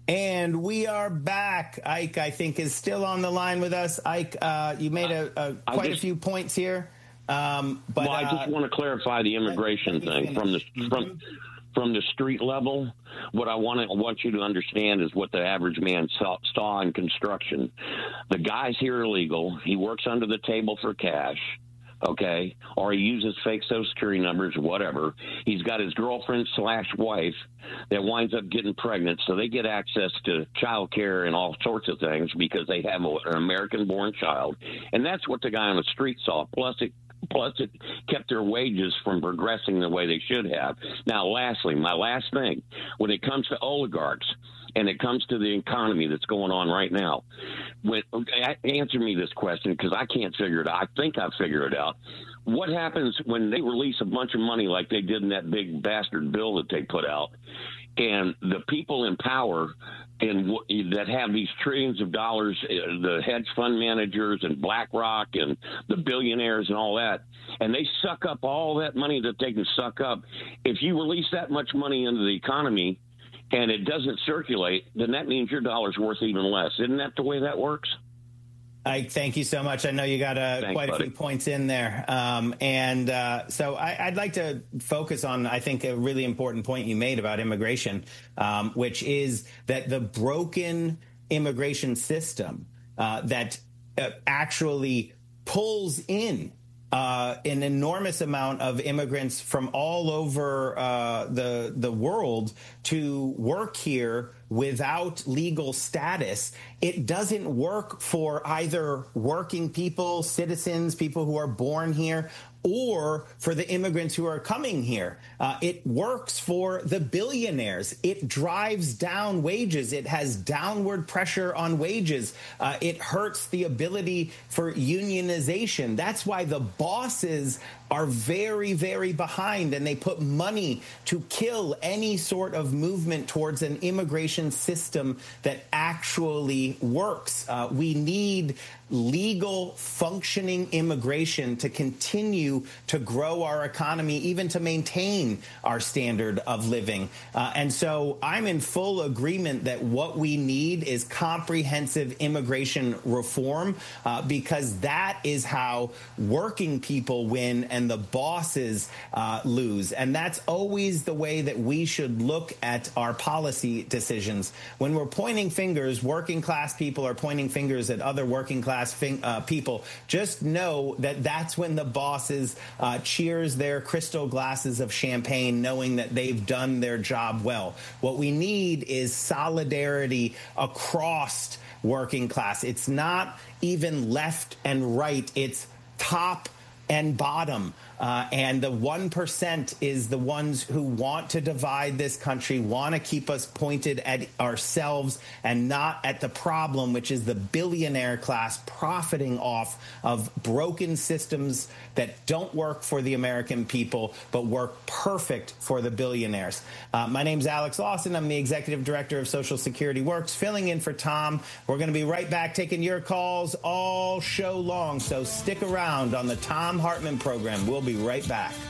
And we are back. Ike, I think, is still on the line with us. Ike, you made quite a few points here. But I just want to clarify the immigration thing from the street level. What I want you to understand is what the average man saw in construction. The guy's here illegal. He works under the table for cash. Okay, or he uses fake Social Security numbers, whatever. He's got his girlfriend/wife that winds up getting pregnant, so they get access to child care and all sorts of things because they have an American-born child. And that's what the guy on the street saw. Plus it kept their wages from progressing the way they should have. Now, lastly, my last thing, when it comes to oligarchs, and it comes to the economy that's going on right now. Answer me this question because I can't figure it out. I think I figured it out. What happens when they release a bunch of money like they did in that big bastard bill that they put out, and the people in power that have these trillions of dollars, the hedge fund managers and BlackRock and the billionaires and all that, and they suck up all that money that they can suck up. If you release that much money into the economy, and it doesn't circulate, then that means your dollar's worth even less. Isn't that the way that works? Ike, thank you so much. I know you got quite a few points in there. So I'd like to focus on, I think, a really important point you made about immigration, which is that the broken immigration system that actually pulls in an enormous amount of immigrants from all over the world to work here without legal status. It doesn't work for either working people, citizens, people who are born here, or for the immigrants who are coming here. It works for the billionaires. It drives down wages. It has downward pressure on wages. It hurts the ability for unionization. That's why the bosses are very, very behind, and they put money to kill any sort of movement towards an immigration system that actually works. We need legal, functioning immigration to continue to grow our economy, even to maintain our standard of living. And so I'm in full agreement that what we need is comprehensive immigration reform, because that is how working people win and the bosses lose. And that's always the way that we should look at our policy decisions. When we're pointing fingers, working class people are pointing fingers at other working class people. Just know that that's when the bosses cheers their crystal glasses of champagne, knowing that they've done their job well. What we need is solidarity across working class. It's not even left and right. It's top and bottom. And the 1% is the ones who want to divide this country, want to keep us pointed at ourselves and not at the problem, which is the billionaire class profiting off of broken systems that don't work for the American people, but work perfect for the billionaires. My name's Alex Lawson. I'm the executive director of Social Security Works, filling in for Tom. We're going to be right back taking your calls all show long, so stick around on the Tom Hartman program. We'll be right back.